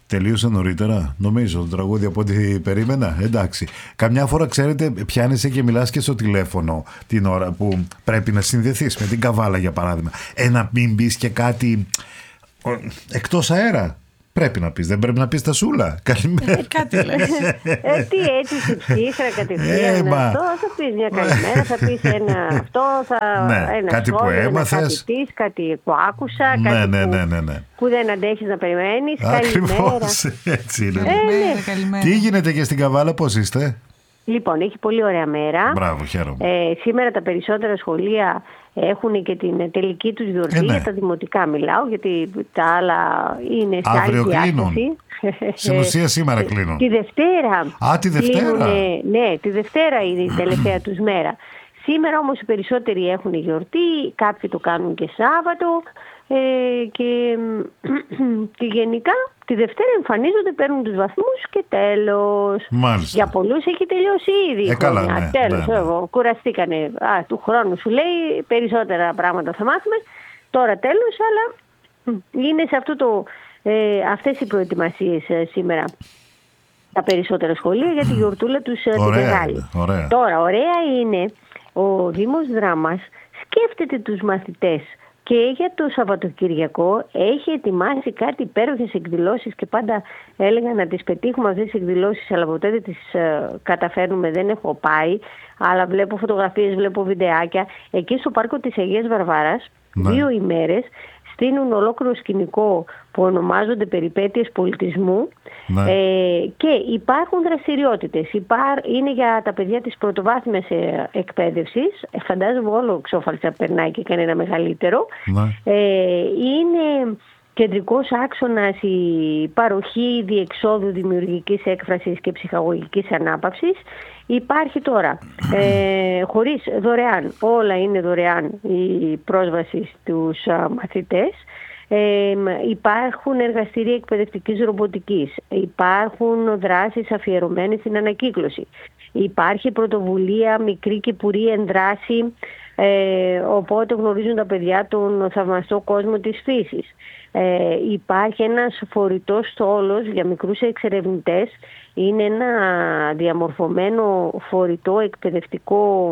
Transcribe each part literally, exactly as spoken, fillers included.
Τελείωσε νωρίτερα, νομίζω, το τραγούδι από ό,τι περίμενα. Εντάξει. Καμιά φορά, ξέρετε, πιάνεσαι και μιλάς και στο τηλέφωνο την ώρα που πρέπει να συνδεθείς με την Καβάλα, για παράδειγμα. Ε, να μην πεις και κάτι εκτός αέρα. Πρέπει να πεις, δεν πρέπει να πεις τα σούλα. Καλημέρα. Ε, κάτι λες. Ε, τι έτσι, στην ψύχρα κατευθείαν. Ε, αυτό, θα πεις μια καλημέρα, θα πεις ένα αυτό, θα, ναι, ένα κάτι σχόλιο, που έμαθες. Κάτι πεις, κάτι που άκουσα, Ναι, κάτι ναι, που, ναι, ναι, ναι. που δεν αντέχεις να περιμένεις. Καλημέρα. Ακριβώς, έτσι είναι. Καλημέρα, καλημέρα. Τι γίνεται και στην Καβάλα, πώς είστε? Λοιπόν, έχει πολύ ωραία μέρα. Μπράβο, χαίρομαι. Ε, σήμερα τα περισσότερα σχολεία έχουν και την τελική τους γιορτή. Ε, ναι. Για τα δημοτικά μιλάω, γιατί τα άλλα είναι σε άλλη Αύριο διάσταση. κλείνουν. Στην ουσία σήμερα κλείνουν. Τη Δευτέρα. Α, τη Δευτέρα. Κλείνουνε, ναι, τη Δευτέρα είναι η τελευταία τους μέρα. Σήμερα όμως οι περισσότεροι έχουν γιορτή, κάποιοι το κάνουν και Σάββατο ε, και, και γενικά τη Δευτέρα εμφανίζονται, παίρνουν τους βαθμούς και τέλος. Μάλιστα. Για πολλούς έχει τελειώσει ήδη η Ε, καλά, χρονιά. ναι, Τέλος, ναι, ναι. εγώ, κουραστήκανε. Α, του χρόνου σου λέει περισσότερα πράγματα θα μάθουμε. Τώρα τέλος, αλλά είναι σε αυτό το, ε, αυτές οι προετοιμασίες ε, σήμερα τα περισσότερα σχολεία για τη γιορτούλα τους ε, τη Ωραία, μεγάλη. ωραία. Τώρα, ωραία είναι ο Δήμος Δράμας σκέφτεται τους μαθητές και για το Σαββατοκυριακό έχει ετοιμάσει κάτι υπέροχες εκδηλώσεις και πάντα έλεγα να τις πετύχουμε αυτές τις εκδηλώσεις, αλλά ποτέ δεν τις ε, καταφέρνουμε, δεν έχω πάει, αλλά βλέπω φωτογραφίες, βλέπω βιντεάκια. Εκεί στο πάρκο της Αγίας Βαρβάρας, ναι. δύο ημέρες, στείνουν ολόκληρο σκηνικό που ονομάζονται περιπέτειες πολιτισμού, ναι. ε, και υπάρχουν δραστηριότητες. Υπάρ, είναι για τα παιδιά της πρωτοβάθμιας ε, εκπαίδευσης. Ε, φαντάζομαι όλο ξόφαλτσα περνάει και κανένα μεγαλύτερο. Ναι. Ε, είναι κεντρικός άξονας η παροχή διεξόδου δημιουργικής έκφρασης και ψυχαγωγικής ανάπαυσης. Υπάρχει τώρα, ε, χωρίς δωρεάν, όλα είναι δωρεάν η πρόσβαση στους α, μαθητές. Ε, υπάρχουν εργαστήρια εκπαιδευτικής ρομποτικής, υπάρχουν δράσεις αφιερωμένες στην ανακύκλωση, υπάρχει πρωτοβουλία μικρή κυπουρή ενδράση, ε, οπότε γνωρίζουν τα παιδιά τον θαυμαστό κόσμο της φύσης. Ε, υπάρχει ένας φορητός στόλος για μικρούς εξερευνητές. Είναι ένα διαμορφωμένο φορητό εκπαιδευτικό,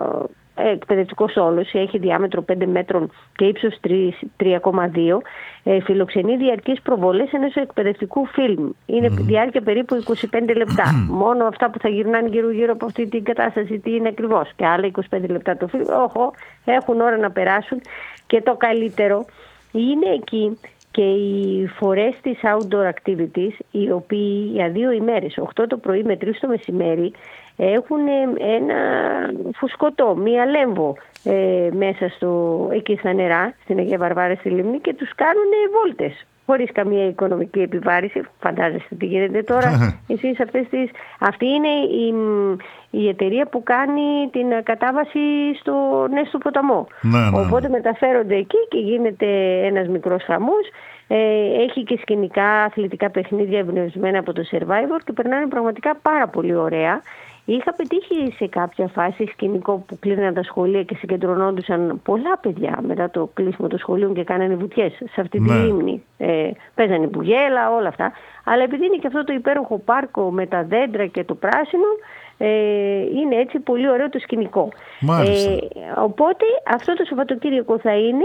ε, εκπαιδευτικό στόλος. Έχει διάμετρο πέντε μέτρων και ύψος τρία κόμμα δύο. Ε, φιλοξενεί διαρκείς προβολές ενός εκπαιδευτικού φιλμ. Είναι mm. διάρκεια περίπου είκοσι πέντε λεπτά. Μόνο αυτά που θα γυρνάνε γύρω-γύρω από αυτή την κατάσταση, τι είναι ακριβώς. Και άλλα είκοσι πέντε λεπτά το φιλμ. Όχο, έχουν ώρα να περάσουν. Και το καλύτερο είναι εκεί και οι φορές της outdoor activities, οι οποίοι για δύο ημέρες, οκτώ το πρωί με τρεις το μεσημέρι, έχουν ένα φουσκωτό, μία λέμβο ε, μέσα στο, εκεί στα νερά, στην Αγία Βαρβάρα στη Λίμνη, και τους κάνουν βόλτες χωρίς καμία οικονομική επιβάρηση. Φαντάζεστε τι γίνεται τώρα εσείς αυτές τις... Αυτή είναι η, η εταιρεία που κάνει την κατάβαση στο, ναι, στο ποταμό. Ναι, ναι. Οπότε μεταφέρονται εκεί και γίνεται ένας μικρός χαμός. Ε, έχει και σκηνικά αθλητικά παιχνίδια εμπνευσμένα από το Survivor και περνάνε πραγματικά πάρα πολύ ωραία. Είχα πετύχει σε κάποια φάση σκηνικό που κλείναν τα σχολεία και συγκεντρωνόντουσαν πολλά παιδιά μετά το κλείσιμο των σχολείων και κάνανε βουτιές σε αυτή τη ναι. λίμνη. Ε, παίζανε μπουγέλα, όλα αυτά. Αλλά επειδή είναι και αυτό το υπέροχο πάρκο με τα δέντρα και το πράσινο, ε, είναι έτσι πολύ ωραίο το σκηνικό. Μάλιστα. Ε, οπότε αυτό το Σαββατοκύριακο θα είναι,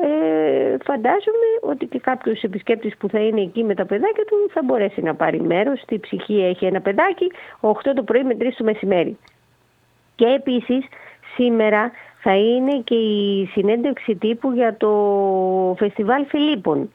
ε, φαντάζομαι ότι και κάποιος επισκέπτης που θα είναι εκεί με τα παιδάκια του θα μπορέσει να πάρει μέρος. Στη Ψυχή έχει ένα παιδάκι, οκτώ το πρωί με τρεις το μεσημέρι. Και επίσης σήμερα θα είναι και η συνέντευξη τύπου για το Φεστιβάλ Φιλίππων.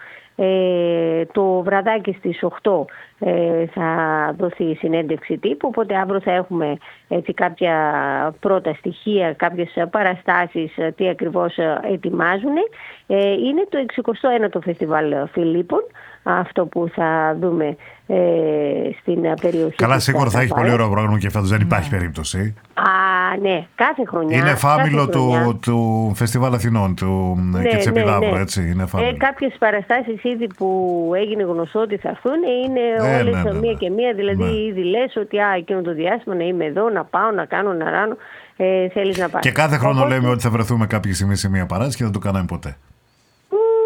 Ε, το βραδάκι στις οκτώ ε, θα δοθεί η συνέντευξη τύπου, οπότε αύριο θα έχουμε έτσι κάποια πρώτα στοιχεία, κάποιες παραστάσεις, τι ακριβώς ετοιμάζουν. Ε, είναι το εξηκοστό ένατο Φεστιβάλ Φιλίππων, αυτό που θα δούμε ε, στην περιοχή. Καλά, σίγουρα θα έχει πολύ ωραίο πρόγραμμα και φέτος, δεν υπάρχει περίπτωση. Α, ναι, κάθε χρονιά. Είναι φάμιλο του, του Φεστιβάλ Αθηνών του, ναι, και της Επιδαύρου, ναι, ναι. Έτσι. Είναι ε, κάποιες παραστάσεις ήδη που έγινε γνωστό ότι θα έρθουν είναι ε, όλες ναι, ναι, μία και μία. Δηλαδή, ναι. ήδη λες ότι α, εκείνο το διάστημα να είμαι εδώ, να πάω, να κάνω, να ράνω. Ε, θέλεις να πάρεις. Και κάθε χρόνο Οπότε... λέμε ότι θα βρεθούμε κάποια στιγμή σε μία παράσταση και δεν το κάναμε ποτέ.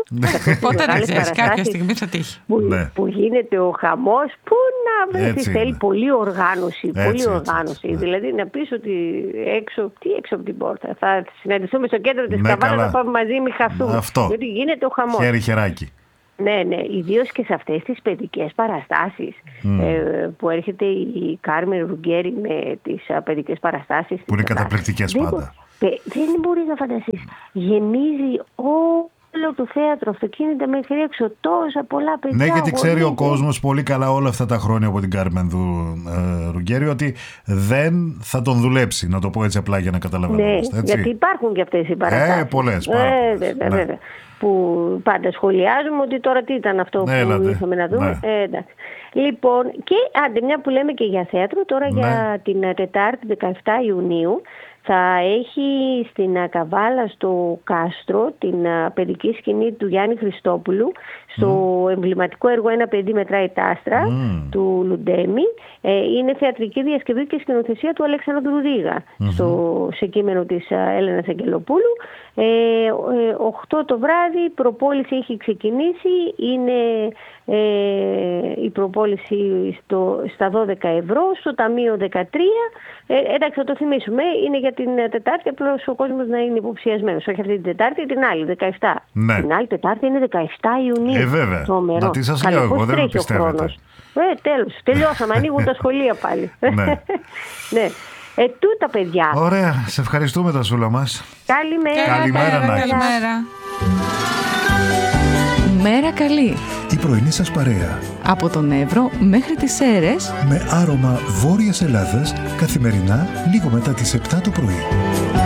Ποτέ δεν ξέρεις, κάποια στιγμή θα τύχει. Που, ναι. που γίνεται ο χαμός, που να βρεθείς, θέλει πολύ οργάνωση. Έτσι, πολύ έτσι, οργάνωση. έτσι, ναι. Δηλαδή να πεις ότι έξω, τι έξω από την πόρτα. Θα συναντηθούμε στο κέντρο της Ναι, Καβάλας καλά. να πάμε μαζί, μη χαθούμε. Αυτό. Γιατί γίνεται ο χαμός. Χέρι χεράκι. Ναι, ναι, ιδίως και σε αυτές τις παιδικές παραστάσεις Mm. ε, που έρχεται η Κάρμεν Ρουγκέρι με τις α, παιδικές παραστάσεις. Που είναι καταπληκτικές δεν, πάντα. μπο- δεν μπορείς να φανταστείς. Γεμίζει όλο το θέατρο, αυτοκίνητα μέχρι έξω, τόσα πολλά παιδιά. Ναι, γιατί ξέρει ο γονείς. κόσμος πολύ καλά όλα αυτά τα χρόνια από την Κάρμεν ε, Ρουγκέρι ότι δεν θα τον δουλέψει, να το πω έτσι απλά για να Ναι, καταλαβαίνετε. Έτσι. γιατί υπάρχουν και αυτές οι παραστάσεις. Ε, πολλές, πάρα Ε, πολλές. βέβαια, Ναι. βέβαια. Που πάντα σχολιάζουμε ότι τώρα τι ήταν αυτό που Έλατε. ήρθαμε να δούμε. Ναι. Ε, εντάξει. Λοιπόν, και άντε μια που λέμε και για θέατρο, τώρα Ναι. για την ε, Τετάρτη δεκαεφτά Ιουνίου θα έχει στην ε, Καβάλα στο Κάστρο την ε, παιδική σκηνή του Γιάννη Χριστόπουλου στο mm. εμβληματικό έργο «Ένα παιδί μετράει τα άστρα» Mm. του Λουντέμι. Ε, είναι θεατρική διασκευή και σκηνοθεσία του Αλέξανδρου Ρίγα mm-hmm. στο, σε κείμενο της ε, Έλενας Αγγελοπούλου. Ε, ε, οκτώ το βράδυ η προπόληση έχει ξεκινήσει, είναι ε, η προπόληση στο, στα δώδεκα ευρώ, στο ταμείο δεκατρία. Ε, εντάξει, θα το θυμίσουμε, είναι για την Τετάρτη, απλώς ο κόσμος να είναι υποψιασμένος. Όχι αυτή την Τετάρτη, την άλλη, δεκαεφτά. Ναι. Την άλλη Τετάρτη είναι δεκαεφτά Ιουνίου. Ε, βέβαια. Τρομερό. Να τι σας Καλέ, λέω εγώ, πώς δεν με τρέχει ο πιστεύετε. χρόνος. Ε, τέλος, τελειώσαμε, ανοίγουν τα σχολεία πάλι. Ναι. Ναι. Ε, τούτα παιδιά. Ωραία, σε ευχαριστούμε τα σούλα μας. Καλημέρα. Καλημέρα, να έχεις. καλημέρα. Μέρα καλή. Η πρωινή σας παρέα. Από τον Εύρο μέχρι τις Σέρρες. Με άρωμα Βόρειας Ελλάδας καθημερινά λίγο μετά τις επτά το πρωί.